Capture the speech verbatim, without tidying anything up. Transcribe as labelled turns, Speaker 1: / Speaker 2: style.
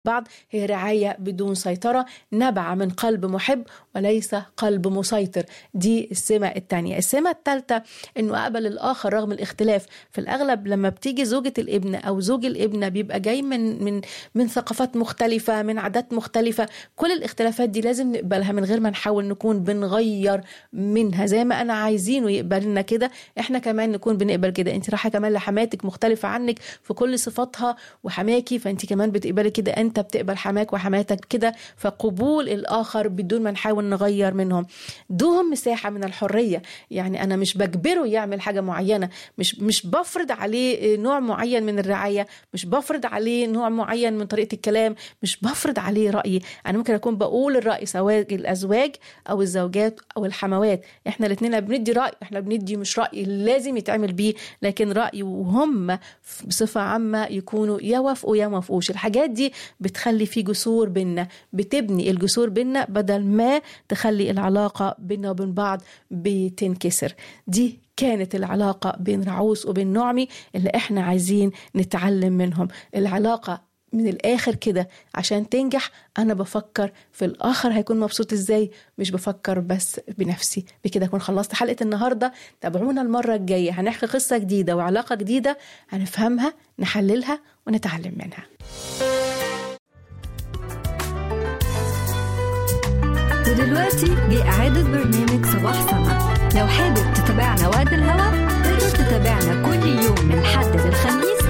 Speaker 1: بعض هي رعاية بدون سيطرة، نبع من قلب محب وليس قلب مسيطر. دي السمة التانية. السمة التالتة انه اقبل الاخر رغم الاختلاف. في الاغلب لما بتيجي زوجة الابن او زوج الابنة بيبقى جاي من من من ثقافات مختلفة، من عادات مختلفة. كل الاختلافات دي لازم نقبلها من غير ما نحاول نكون بنغير منها. زي ما انا عايزينه يقبلنا كده، احنا كمان نكون بنقبل كده. انت رايحة كمان لحماتك مختلفة عنك في كل صفاتها وحماكي، فانت كمان بتقبلي كده، انت بتقبل حماك وحماتك كده. فقبول الاخر بدون ما نحاول نغير منهم. دوهم مساحة من الحرية. يعني انا مش بجبره يعمل حاجة معينة، مش مش بفرض عليه نوع معين من الرعاية، مش بفرض عليه نوع معين من طريقة الكلام، مش بفرض عليه رأيي. انا ممكن اكون بقول الرأي سواء الازواج او الزوجات او الحموات، احنا الاثنين بندي رأي، احنا بندي مش رأي لازم يتعمل بيه، لكن رأي وهم بصفة عامة يكونوا يوافقوا يا ما يوافقوش. الحاجات دي بتخلي في جسور بينا، بتبني الجسور بينا بدل ما تخلي العلاقة بينا وبين بعض بتنكسر. دي كانت العلاقة بين رعوس وبين نعمي اللي احنا عايزين نتعلم منهم. العلاقة من الآخر كده عشان تنجح أنا بفكر في الآخر هيكون مبسوط إزاي، مش بفكر بس بنفسي. بكده أكون خلصت حلقة النهاردة. تابعونا المرة الجاية، هنحكي قصة جديدة وعلاقة جديدة هنفهمها نحللها ونتعلم منها.
Speaker 2: ودلوقتي جاء إعادة برنامج صباح سما. لو حابب تتابعنا وقت الهوا تقدر تتابعنا كل يوم من الحد للخميس